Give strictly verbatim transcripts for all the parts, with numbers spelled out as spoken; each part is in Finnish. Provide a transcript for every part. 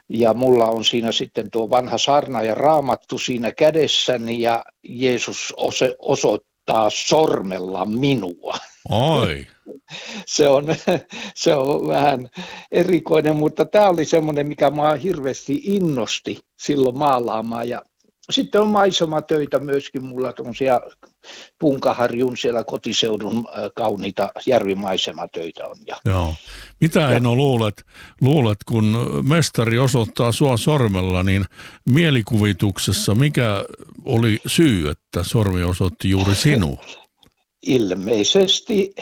Ja mulla on siinä sitten tuo vanha saarna ja raamattu siinä kädessäni ja Jeesus ose- osoittaa sormella minua. Oi. Se on, se on vähän erikoinen, mutta tämä oli semmoinen, mikä minua hirveästi innosti silloin maalaamaan. Ja sitten on maisematöitä myöskin, mulla tuommoisia Punkaharjun siellä kotiseudun kauniita järvimaisematöitä on. Ja Joo. Mitä Eino luulet, luulet, kun mestari osoittaa sua sormella, niin mielikuvituksessa mikä oli syy, että sormi osoitti juuri sinua? Ilmeisesti,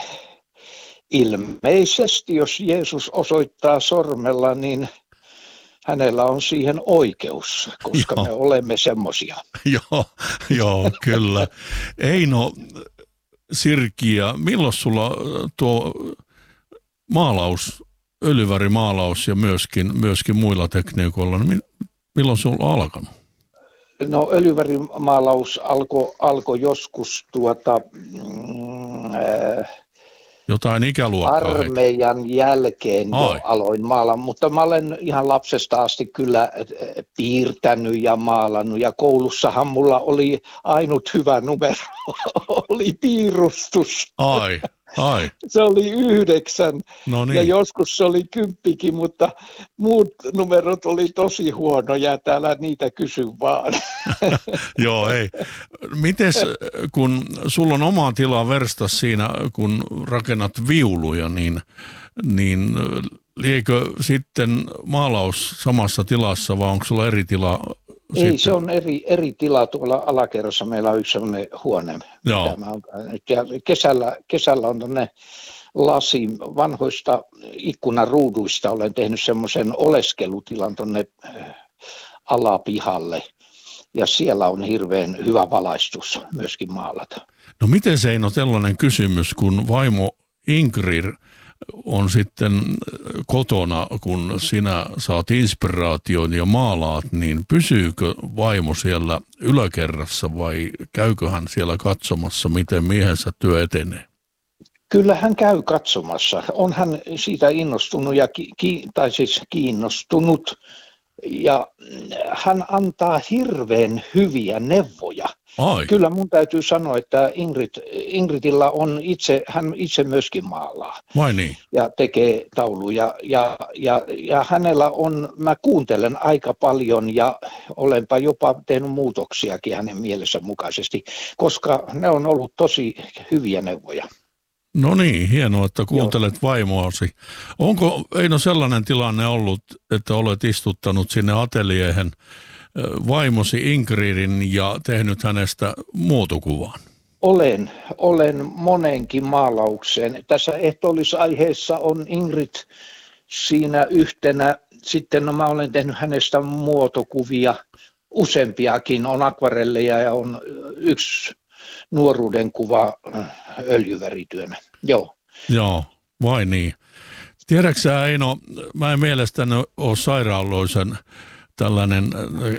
ilmeisesti, jos Jeesus osoittaa sormella, niin hänellä on siihen oikeus, koska me olemme semmoisia. Joo, joo, kyllä. Eino Sirkiä, milloin sulla tuo maalaus, öljyvärimaalaus ja myöskin, myöskin muilla tekniikoilla, niin milloin sulla on alkanut? No öljyvärimaalaus alkoi alko joskus tuota... Mm, äh, Jotain ikäluokkaa. Armeijan jälkeen jo aloin maalaa, mutta mä olen ihan lapsesta asti kyllä piirtänyt ja maalannut. Ja koulussahan mulla oli ainut hyvä numero, oli piirustus. Ai, ai. Se oli yhdeksän no niin. Ja joskus se oli kymppikin, mutta muut numerot oli tosi huonoja. Täällä niitä kysy vaan. Joo, ei. Mites, kun sulla on oma tila verstas siinä, kun rakennat viuluja, niin, niin liekö sitten maalaus samassa tilassa vai onko sulla eri tila? Ei, sitten? Se on eri, eri tila tuolla alakerrassa. Meillä on yksi sellainen huone. Joo. Ja kesällä, kesällä on tuonne lasi vanhoista ikkunaruuduista. Olen tehnyt semmoisen oleskelutilan tuonne alapihalle. Ja siellä on hirveän hyvä valaistus myöskin maalata. No miten se ei ole tällainen kysymys, kun vaimo Ingrid on sitten kotona, kun sinä saat inspiraation ja maalaat, niin pysyykö vaimo siellä yläkerrassa vai käykö hän siellä katsomassa, miten miehensä työ etenee? Kyllä hän käy katsomassa. On hän siitä innostunut ja ki- ki- tai siis kiinnostunut. Ja hän antaa hirveän hyviä neuvoja. Ai. Kyllä mun täytyy sanoa, että Ingrid, Ingridillä on itse, hän itse myöskin maalaa. Vai niin? Ja tekee tauluja. Ja, ja, ja hänellä on, mä kuuntelen aika paljon ja olenpa jopa tehnyt muutoksiakin hänen mielensä mukaisesti, koska ne on ollut tosi hyviä neuvoja. No niin, hienoa, että kuuntelet Joo. vaimoasi. Onko Eino sellainen tilanne ollut, että olet istuttanut sinne ateliehen vaimosi Ingridin ja tehnyt hänestä muotokuvan? Olen, olen monenkin maalaukseen. Tässä ehtoollisaiheessa on Ingrid siinä yhtenä. Sitten no, mä olen tehnyt hänestä muotokuvia, useampiakin. On akvarelleja ja on yksi nuoruuden kuva öljyvärityönä. Joo. Joo, vai niin. Tiedätkö sä, Eino, mä en mielestäni ole sairaaloisen tällainen,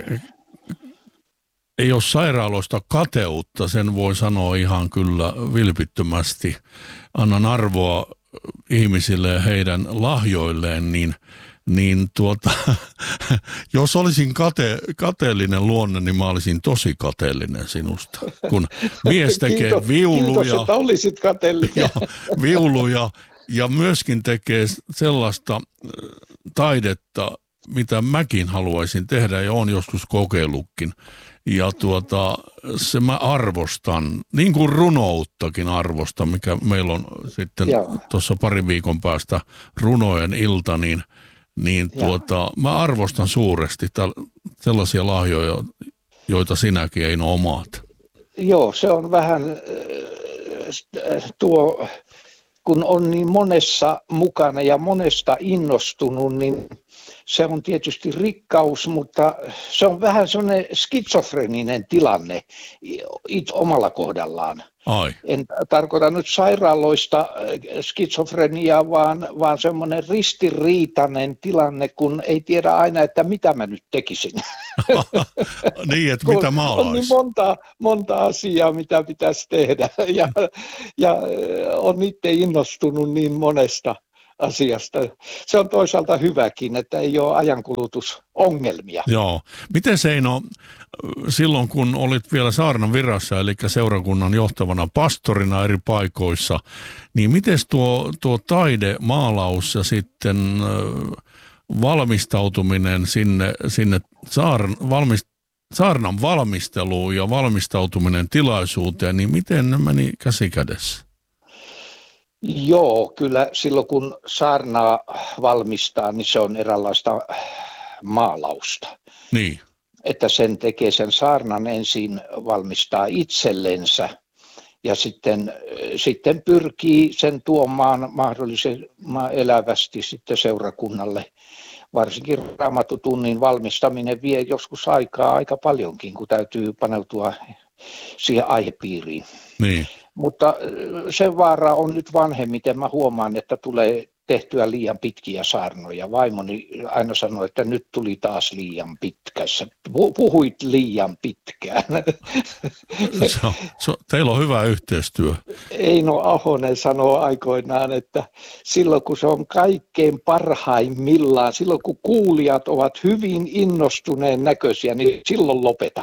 ei ole sairaaloista kateutta, sen voi sanoa ihan kyllä vilpittömästi. Annan arvoa ihmisille ja heidän lahjoilleen, niin niin tuota, jos olisin kate, kateellinen luonne, niin mä olisin tosi kateellinen sinusta. Kun mies tekee Kiitos, viuluja, kiitos, että olisit kateellinen. Ja, viuluja ja myöskin tekee sellaista taidetta, mitä mäkin haluaisin tehdä ja olen joskus kokeillutkin. Ja tuota, se mä arvostan, niin kuin runouttakin arvostan, mikä meillä on sitten tuossa parin viikon päästä runojen ilta, niin Niin tuota, mä arvostan suuresti täl- sellaisia lahjoja, joita sinäkin ei ole omaat. Joo, se on vähän äh, tuo, kun on niin monessa mukana ja monesta innostunut, niin se on tietysti rikkaus, mutta se on vähän sellainen skitsofreninen tilanne it omalla kohdallaan. Ai. En tarkoita nyt sairaaloista skitsofreniaa, vaan, vaan semmoinen ristiriitainen tilanne, kun ei tiedä aina, että mitä mä nyt tekisin. Niin, että mitä mä on niin monta, monta asiaa, mitä pitäisi tehdä, ja, ja on itse innostunut niin monesta asiasta. Se on toisaalta hyväkin, että ei ole ajankulutusongelmia. Joo. Miten Seino, silloin kun olit vielä saarnan virassa, eli seurakunnan johtavana pastorina eri paikoissa, niin miten tuo, tuo taide, maalaus ja sitten valmistautuminen sinne, sinne saarn, valmist, saarnan valmisteluun ja valmistautuminen tilaisuuteen, niin miten ne meni käsi kädessä? Joo, kyllä silloin kun saarnaa valmistaa, niin se on eräänlaista maalausta. Niin. Että sen tekee sen saarnan ensin valmistaa itsellensä ja sitten, sitten pyrkii sen tuomaan mahdollisimman elävästi sitten seurakunnalle. Varsinkin Raamattutunnin valmistaminen vie joskus aikaa aika paljonkin, kun täytyy paneutua siihen aihepiiriin. Niin. Mutta sen vaara on nyt vanhemmiten. Mä huomaan, että tulee tehtyä liian pitkiä saarnoja. Vaimoni aina sanoi, että nyt tuli taas liian pitkässä. Puhuit liian pitkään. Se on, se on, teillä on hyvä yhteistyö. Eino Ahonen sanoo aikoinaan, että silloin kun se on kaikkein parhaimmillaan, silloin kun kuulijat ovat hyvin innostuneen näköisiä, niin silloin lopeta.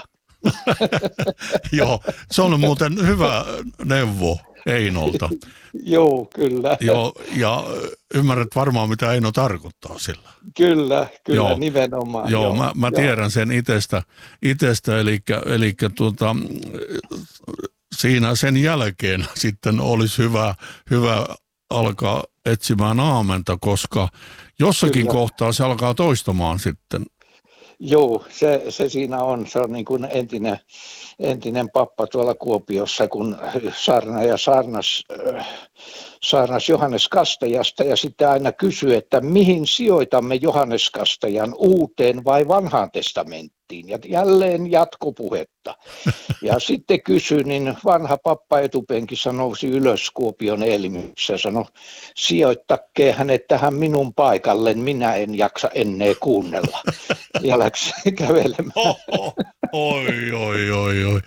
Joo, se on muuten hyvä neuvo Einolta. Joo, kyllä. Joo, ja ymmärrät varmaan, mitä Eino tarkoittaa sillä. Kyllä, kyllä, joo, nimenomaan. Joo, joo mä, mä joo. tiedän sen itsestä, itsestä eli, eli tuota, siinä sen jälkeen sitten olisi hyvä, hyvä alkaa etsimään aamenta, koska jossakin kyllä. kohtaa se alkaa toistamaan sitten. Joo, se, se siinä on. Se on niin kuin entinen, entinen pappa tuolla Kuopiossa, kun saarnaaja saarnas, saarnas Johannes Kastajasta ja sitten aina kysyi, että mihin sijoitamme Johannes Kastajan, Uuteen vai Vanhaan testamenttiin. Ja jälleen jatkopuhetta. Ja sitten kysyi, niin vanha pappa etupenkissä nousi ylös Kuopion Eelimyssä ja sanoi, sijoittakee hänet tähän minun paikalleen, minä en jaksa ennen kuunnella. Ja läksi kävelemään. Oho, oi, oi, oi, oi.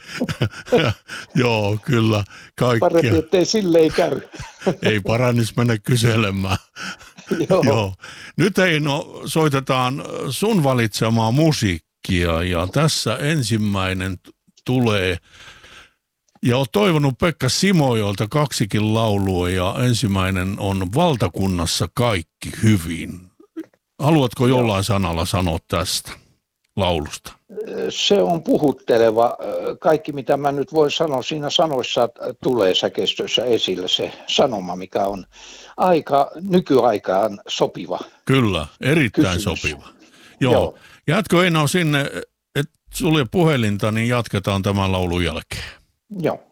Joo, kyllä. Kaikkia. Parempi, ettei silleen käy. Ei parannis mennä kyselemään. Joo. Joo. Nyt Eino, soitetaan sun valitsemaa musiikkia. Ja tässä ensimmäinen tulee, ja olet toivonut Pekka Simojoelta kaksikin laulua, ja ensimmäinen on Valtakunnassa kaikki hyvin. Haluatko jollain sanalla sanoa tästä laulusta? Se on puhutteleva. Kaikki mitä mä nyt voin sanoa, siinä sanoissa tulee säkeistössä esille se sanoma, mikä on aika nykyaikaan sopiva. Kyllä, erittäin kysymys. Sopiva. Joo. Joo. Jatko Eino sinne, että sulje puhelinta, niin jatketaan tämän laulun jälkeen. Joo.